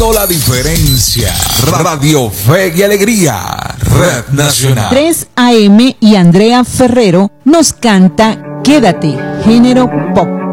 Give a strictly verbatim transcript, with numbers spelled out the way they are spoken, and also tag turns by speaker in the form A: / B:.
A: marcando la diferencia. Radio Fe y Alegría, Red Nacional.
B: tres A M y Andrea Ferrero nos canta Quédate, género pop.